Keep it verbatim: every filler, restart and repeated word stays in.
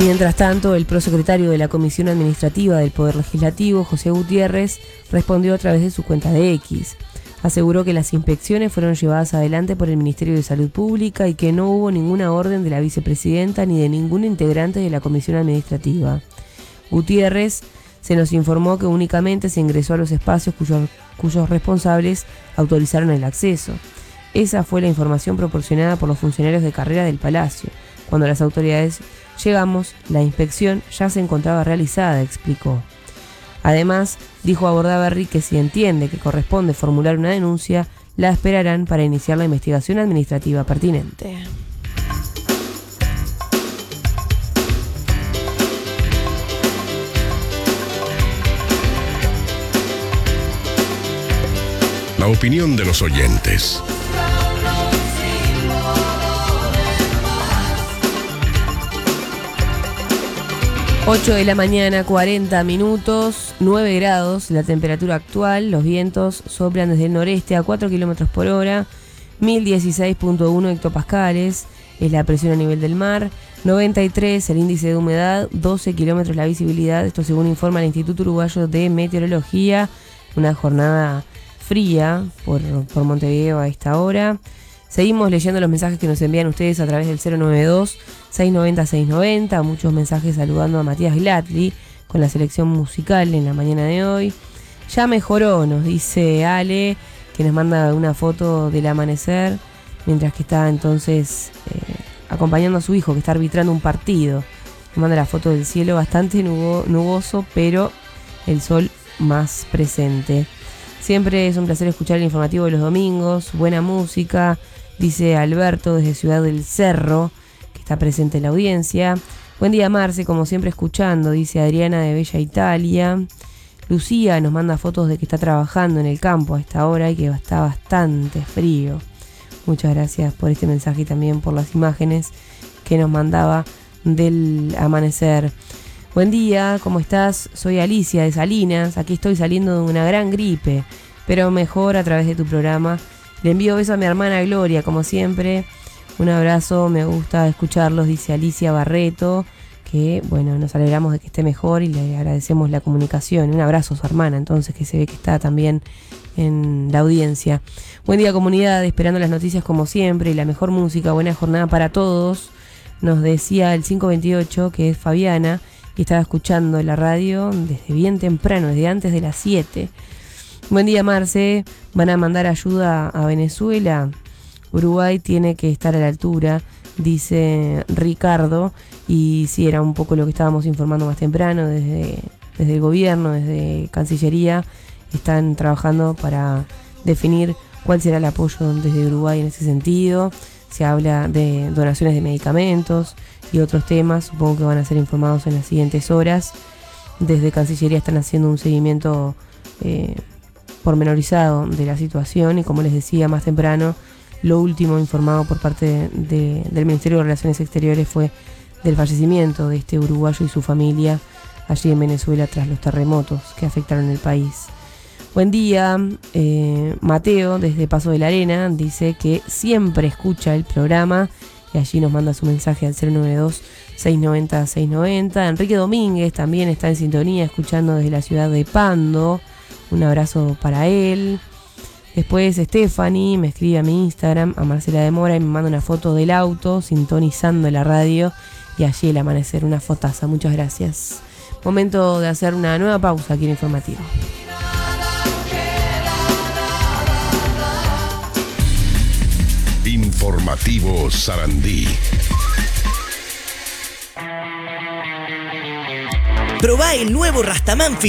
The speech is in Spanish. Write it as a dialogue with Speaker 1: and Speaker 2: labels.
Speaker 1: Mientras tanto, el prosecretario de la Comisión Administrativa del Poder Legislativo, José Gutiérrez, respondió a través de su cuenta de X. Aseguró que las inspecciones fueron llevadas adelante por el Ministerio de Salud Pública y que no hubo ninguna orden de la vicepresidenta ni de ningún integrante de la Comisión Administrativa. Gutiérrez se nos informó que únicamente se ingresó a los espacios cuyos, cuyos responsables autorizaron el acceso. Esa fue la información proporcionada por los funcionarios de carrera del Palacio. Cuando las autoridades llegamos, la inspección ya se encontraba realizada, explicó. Además, dijo a Bordaberry que si entiende que corresponde formular una denuncia, la esperarán para iniciar la investigación administrativa pertinente.
Speaker 2: La opinión de los oyentes.
Speaker 1: ocho de la mañana, cuarenta minutos, nueve grados, la temperatura actual, los vientos soplan desde el noreste a cuatro kilómetros por hora, mil dieciséis punto uno hectopascales, es la presión a nivel del mar, noventa y tres el índice de humedad, doce kilómetros la visibilidad, esto según informa el Instituto Uruguayo de Meteorología, una jornada fría por, por Montevideo a esta hora. Seguimos leyendo los mensajes que nos envían ustedes a través del cero nueve dos, seis nueve cero, seis nueve cero. Muchos mensajes saludando a Matías Gladly con la selección musical en la mañana de hoy. Ya mejoró, nos dice Ale, que nos manda una foto del amanecer, mientras que está entonces eh, acompañando a su hijo que está arbitrando un partido. Nos manda la foto del cielo bastante nubo, nuboso, pero el sol más presente. Siempre es un placer escuchar el informativo de los domingos, buena música. Dice Alberto desde Ciudad del Cerro, que está presente en la audiencia. Buen día, Marce, como siempre escuchando, dice Adriana de Bella Italia. Lucía nos manda fotos de que está trabajando en el campo a esta hora y que está bastante frío. Muchas gracias por este mensaje y también por las imágenes que nos mandaba del amanecer. Buen día, ¿cómo estás? Soy Alicia de Salinas, aquí estoy saliendo de una gran gripe, pero mejor a través de tu programa. Le envío beso a mi hermana Gloria, como siempre. Un abrazo, me gusta escucharlos, dice Alicia Barreto, que bueno, nos alegramos de que esté mejor y le agradecemos la comunicación. Un abrazo a su hermana, entonces, que se ve que está también en la audiencia. Buen día, comunidad, esperando las noticias como siempre y la mejor música. Buena jornada para todos. Nos decía el cinco veintiocho, que es Fabiana, y estaba escuchando la radio desde bien temprano, desde antes de las siete. Buen día, Marce. Van a mandar ayuda a Venezuela. Uruguay tiene que estar a la altura, dice Ricardo. Y sí, era un poco lo que estábamos informando más temprano. Desde, desde el gobierno, desde Cancillería, están trabajando para definir cuál será el apoyo desde Uruguay en ese sentido. Se habla de donaciones de medicamentos y otros temas. Supongo que van a ser informados en las siguientes horas. Desde Cancillería están haciendo un seguimiento eh, pormenorizado de la situación y, como les decía más temprano, lo último informado por parte de, de, del Ministerio de Relaciones Exteriores fue del fallecimiento de este uruguayo y su familia allí en Venezuela tras los terremotos que afectaron el país. Buen día, eh, Mateo desde Paso de la Arena dice que siempre escucha el programa y allí nos manda su mensaje al cero nueve dos, seis nueve cero, seis nueve cero. Enrique Domínguez también está en sintonía escuchando desde la ciudad de Pando. Un abrazo para él. Después Stephanie me escribe a mi Instagram, a Marcela de Mora, y me manda una foto del auto sintonizando la radio y allí el amanecer, una fotaza. Muchas gracias. Momento de hacer una nueva pausa aquí en Informativo.
Speaker 2: Informativo Sarandí.
Speaker 3: Probá el nuevo Rastaman